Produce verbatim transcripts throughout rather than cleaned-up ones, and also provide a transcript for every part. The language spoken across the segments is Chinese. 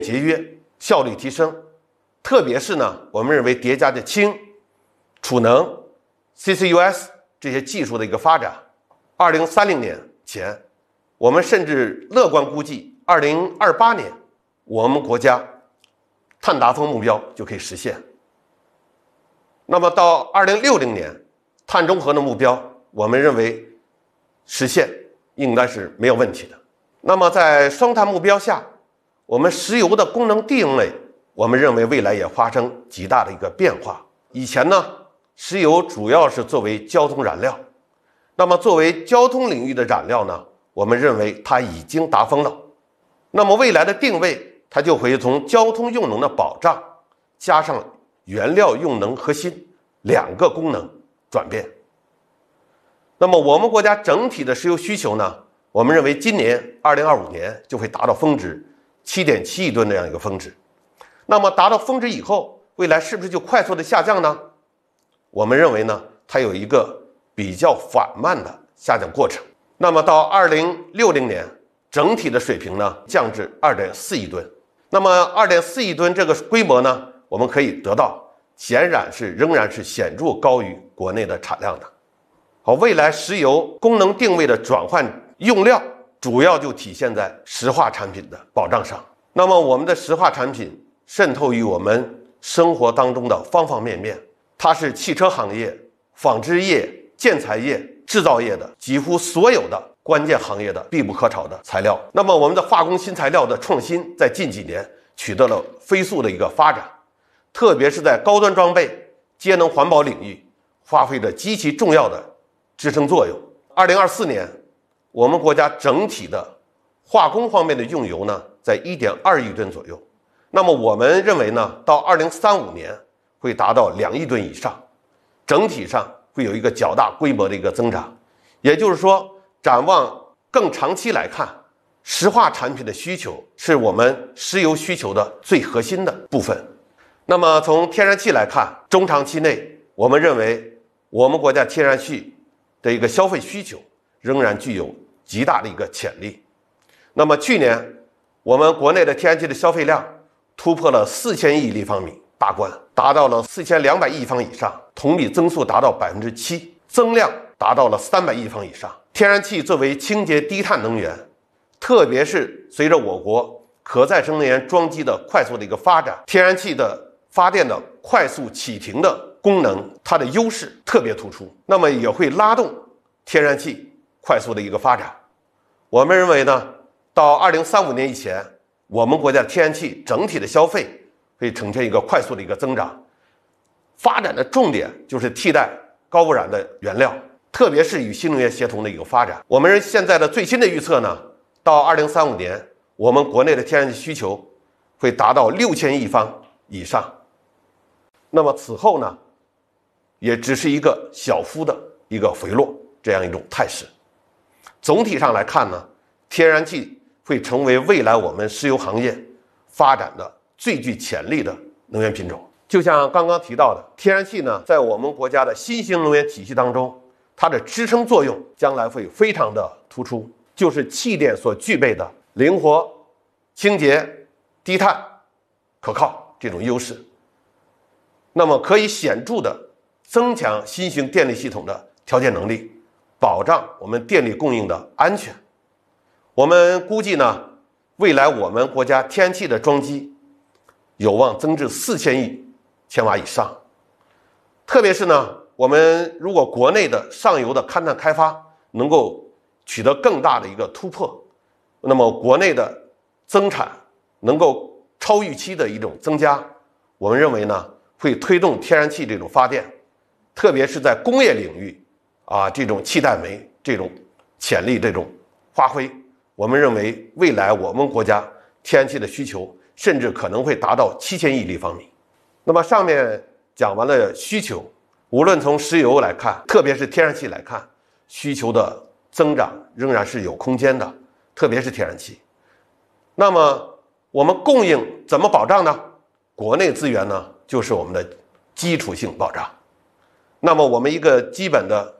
节约、效率提升，特别是呢，我们认为叠加的氢、储能、C C U S 这些技术的一个发展，二零三零年前，我们甚至乐观估计，二零二八年我们国家碳达峰目标就可以实现。那么到二零六零年，碳中和的目标，我们认为实现应该是没有问题的。那么在双碳目标下，我们石油的功能定位，我们认为未来也发生极大的一个变化。以前呢，石油主要是作为交通燃料，那么作为交通领域的燃料呢，我们认为它已经达峰了。那么未来的定位，它就会从交通用能的保障加上原料用能核心两个功能转变。那么我们国家整体的石油需求呢，我们认为今年二零二五年就会达到峰值 七点七亿吨这样一个峰值。那么达到峰值以后，未来是不是就快速的下降呢？我们认为呢，它有一个比较缓慢的下降过程。那么到二零六零年，整体的水平呢降至 二点四亿吨。那么 二点四亿吨这个规模呢，我们可以得到显然是仍然是显著高于国内的产量的。好，未来石油功能定位的转换用料主要就体现在石化产品的保障上。那么我们的石化产品渗透于我们生活当中的方方面面，它是汽车行业、纺织业、建材业、制造业的几乎所有的关键行业的必不可少的材料。那么我们的化工新材料的创新在近几年取得了飞速的一个发展，特别是在高端装备、节能环保领域发挥着极其重要的支撑作用。二零二四年，我们国家整体的化工方面的用油呢，在 一点二亿吨左右。那么我们认为呢，到二零三五年会达到两亿吨以上，整体上会有一个较大规模的一个增长。也就是说，展望更长期来看，石化产品的需求是我们石油需求的最核心的部分。那么从天然气来看，中长期内我们认为我们国家天然气的一个消费需求仍然具有极大的一个潜力。那么去年我们国内的天然气的消费量突破了四千亿立方米大关，达到了四千两百亿方以上，同比增速达到 百分之七， 增量达到了三百亿方以上。天然气作为清洁低碳能源，特别是随着我国可再生能源装机的快速的一个发展，天然气的发电的快速启停的功能，它的优势特别突出，那么也会拉动天然气快速的一个发展。我们认为呢，到二零三五年以前，我们国家天然气整体的消费会呈现一个快速的一个增长，发展的重点就是替代高污染的原料，特别是与新能源协同的一个发展。我们现在的最新的预测呢，到二零三五年，我们国内的天然气需求会达到六千亿方以上。那么此后呢，也只是一个小幅的一个回落这样一种态势。总体上来看呢，天然气会成为未来我们石油行业发展的最具潜力的能源品种。就像刚刚提到的，天然气呢，在我们国家的新型能源体系当中，它的支撑作用将来会非常的突出，就是气电所具备的灵活、清洁、低碳、可靠这种优势。那么可以显著的增强新型电力系统的调节能力，保障我们电力供应的安全。我们估计呢，未来我们国家天然气的装机有望增至四千亿千瓦以上。特别是呢，我们如果国内的上游的勘探开发能够取得更大的一个突破，那么国内的增产能够超预期的一种增加，我们认为呢，会推动天然气这种发电，特别是在工业领域啊，这种气态煤这种潜力这种发挥，我们认为未来我们国家天然气的需求甚至可能会达到七千亿立方米。那么上面讲完了需求，无论从石油来看，特别是天然气来看，需求的增长仍然是有空间的，特别是天然气。那么我们供应怎么保障呢？国内资源呢，就是我们的基础性保障。那么我们一个基本的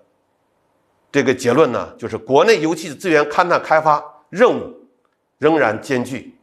这个结论呢，就是国内油气资源勘探开发任务仍然艰巨，